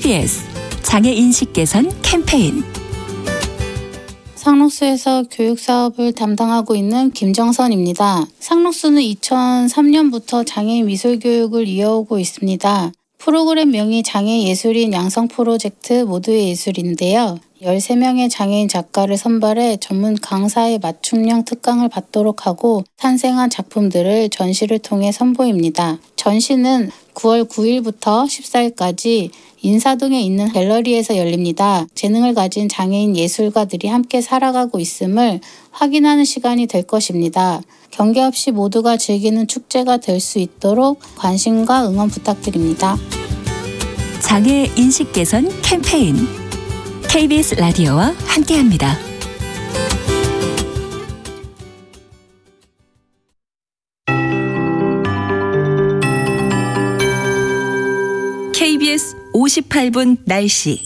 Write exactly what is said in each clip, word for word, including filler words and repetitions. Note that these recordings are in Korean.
케이비에스 장애인식 개선 캠페인. 상록수에서 교육사업을 담당하고 있는 김정선입니다. 상록수는 이천삼 년부터 장애인 미술교육을 이어오고 있습니다. 프로그램명이 장애예술인 양성 프로젝트 모두의 예술인데요. 열세 명의 장애인 작가를 선발해 전문 강사의 맞춤형 특강을 받도록 하고 탄생한 작품들을 전시를 통해 선보입니다. 전시는 구월 구일부터 십사일까지 인사동에 있는 갤러리에서 열립니다. 재능을 가진 장애인 예술가들이 함께 살아가고 있음을 확인하는 시간이 될 것입니다. 경계 없이 모두가 즐기는 축제가 될 수 있도록 관심과 응원 부탁드립니다. 장애 인식 개선 캠페인. 케이비에스 라디오와 함께합니다. 케이비에스 오십팔 분 날씨.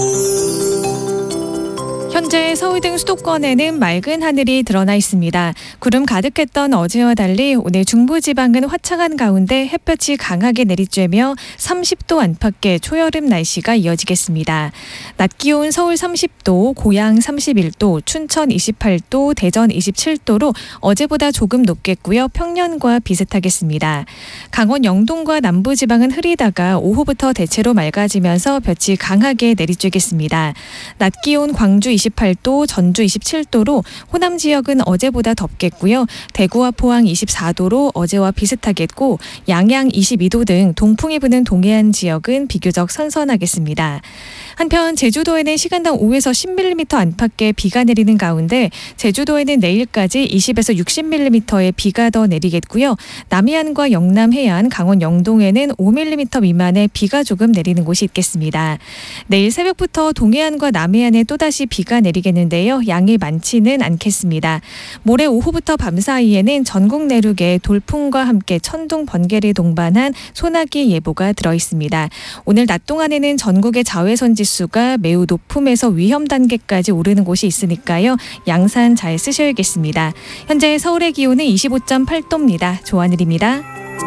현재 서울 등 수도권에는 맑은 하늘이 드러나 있습니다. 구름 가득했던 어제와 달리 오늘 중부지방은 화창한 가운데 햇볕이 강하게 내리쬐며 삼십 도 안팎의 초여름 날씨가 이어지겠습니다. 낮 기온 서울 삼십 도, 고양 삼십일 도, 춘천 이십팔 도, 대전 이십칠 도로 어제보다 조금 높겠고요. 평년과 비슷하겠습니다. 강원 영동과 남부지방은 흐리다가 오후부터 대체로 맑아지면서 볕이 강하게 내리쬐겠습니다. 낮 기온 광주 이십팔 도, 전주 이십칠 도로 호남 지역은 어제보다 덥겠고요. 대구와 포항 이십사 도로 어제와 비슷하겠고 양양 이십이 도 등 동풍이 부는 동해안 지역은 비교적 선선하겠습니다. 한편 제주도에는 시간당 오에서 십 밀리미터 안팎의 비가 내리는 가운데 제주도에는 내일까지 이십에서 육십 밀리미터의 비가 더 내리겠고요. 남해안과 영남 해안, 강원 영동에는 오 밀리미터 미만의 비가 조금 내리는 곳이 있겠습니다. 내일 새벽부터 동해안과 남해안에 또다시 비가 내리겠는데요. 양이 많지는 않겠습니다. 모레 오후부터 밤 사이에는 전국 내륙에 돌풍과 함께 천둥, 번개를 동반한 소나기 예보가 들어있습니다. 오늘 낮 동안에는 전국의 자외선 지수가 매우 높음에서 위험 단계까지 오르는 곳이 있으니까요. 양산 잘 쓰셔야겠습니다. 현재 서울의 기온은 이십오 점 팔 도입니다. 조하늘입니다.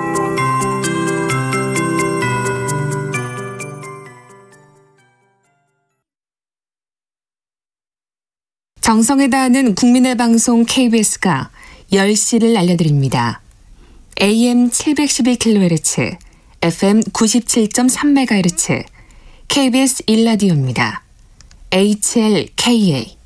정성을 다하는 국민의 방송 케이비에스가 열 시를 알려드립니다. 에이엠 칠백십일 킬로헤르츠, 에프엠 구십칠 점 삼 메가헤르츠, 케이비에스 일 라디오입니다. 에이치엘케이에이.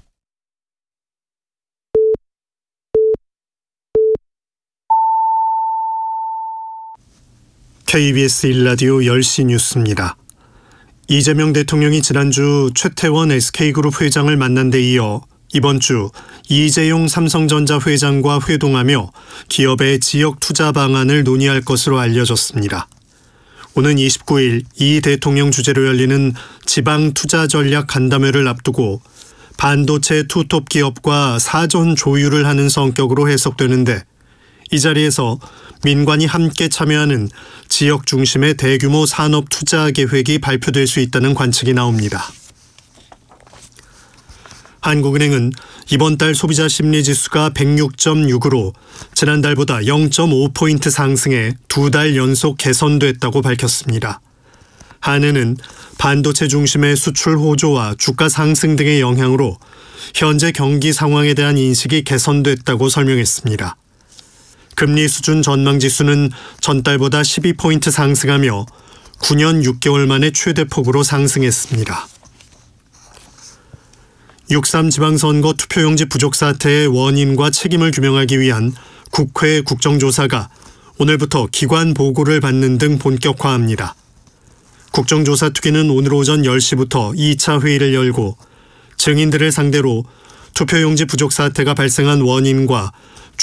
케이비에스 일 라디오 열 시 뉴스입니다. 이재명 대통령이 지난주 최태원 에스케이그룹 회장을 만난 데 이어 이번 주 이재용 삼성전자 회장과 회동하며 기업의 지역 투자 방안을 논의할 것으로 알려졌습니다. 오는 이십구일 이 대통령 주재로 열리는 지방 투자 전략 간담회를 앞두고 반도체 투톱 기업과 사전 조율을 하는 성격으로 해석되는데 이 자리에서 민관이 함께 참여하는 지역 중심의 대규모 산업 투자 계획이 발표될 수 있다는 관측이 나옵니다. 한국은행은 이번 달 소비자 심리지수가 백육 점 육으로 지난달보다 영 점 오 포인트 상승해 두 달 연속 개선됐다고 밝혔습니다. 한은은 반도체 중심의 수출 호조와 주가 상승 등의 영향으로 현재 경기 상황에 대한 인식이 개선됐다고 설명했습니다. 금리 수준 전망지수는 전달보다 십이 포인트 상승하며 구 년 육 개월 만에 최대폭으로 상승했습니다. 육삼 지방선거 투표용지 부족 사태의 원인과 책임을 규명하기 위한 국회 국정조사가 오늘부터 기관 보고를 받는 등 본격화합니다. 국정조사 특위는 오늘 오전 열 시부터 이 차 회의를 열고 증인들을 상대로 투표용지 부족 사태가 발생한 원인과